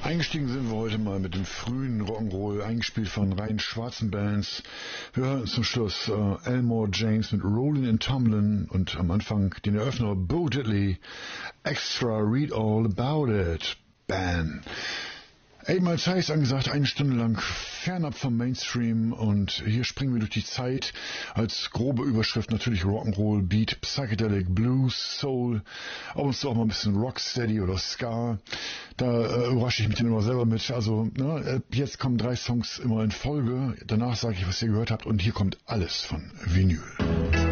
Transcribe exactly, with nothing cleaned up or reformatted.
Eingestiegen sind wir heute mal mit dem frühen Rock'n'Roll, eingespielt von rein schwarzen Bands. Wir hören zum Schluss äh, Elmore James mit Rollin' and Tumblin' und am Anfang den Eröffner Bo Diddley, Extra Read All About It, Bam. Eight Mile High ist angesagt, eine Stunde lang fernab vom Mainstream, und hier springen wir durch die Zeit. Als grobe Überschrift natürlich Rock'n'Roll, Beat, Psychedelic, Blues, Soul, ab und zu auch mal ein bisschen Rocksteady oder Ska. Da äh, überrasche ich mich dann immer selber mit. Also ne, jetzt kommen drei Songs immer in Folge, danach sage ich, was ihr gehört habt, und hier kommt alles von Vinyl.